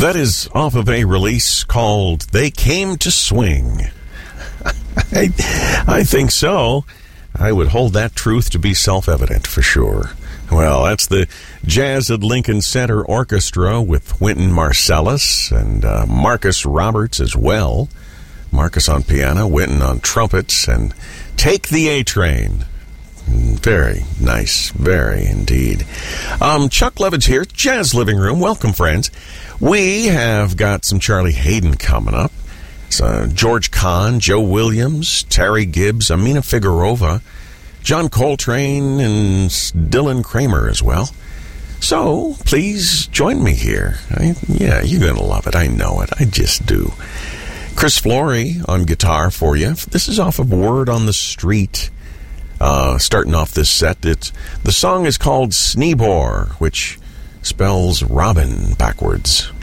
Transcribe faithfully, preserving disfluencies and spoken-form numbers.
That is off of a release called They Came to Swing. I, I think so. I would hold that truth to be self-evident for sure. Well, that's the Jazz at Lincoln Center Orchestra with Wynton Marsalis and uh, Marcus Roberts as well. Marcus on piano, Wynton on trumpets, and Take the A-Train. Very nice, very indeed. Um, Chuck Levitt's here, Jazz Living Room. Welcome, friends. We have got some Charlie Haydn coming up. So George Kahn, Joe Williams, Terry Gibbs, Amina Figueroa, John Coltrane, and Dylan Kramer as well. So please join me here. I, yeah, you're going to love it. I know it. I just do. Chris Flory on guitar for you. This is off of Word on the Street. Uh, starting off this set, it's, the song is called Sneebor, which spells robin backwards.